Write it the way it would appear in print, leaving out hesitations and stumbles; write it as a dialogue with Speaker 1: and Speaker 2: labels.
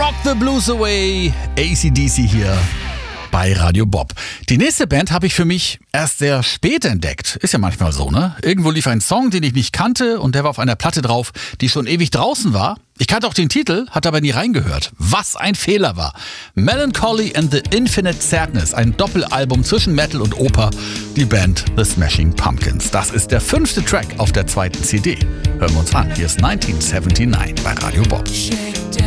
Speaker 1: Rock the Blues Away, AC/DC hier bei Radio Bob. Die nächste Band habe ich für mich erst sehr spät entdeckt. Ist ja manchmal so, ne? Irgendwo lief ein Song, den ich nicht kannte und der war auf einer Platte drauf, die schon ewig draußen war. Ich kannte auch den Titel, hatte aber nie reingehört. Was ein Fehler war. Melancholy and the Infinite Sadness, ein Doppelalbum zwischen Metal und Oper, die Band The Smashing Pumpkins. Das ist der 5. Track auf der 2. CD. Hören wir uns an. Hier ist 1979 bei Radio Bob.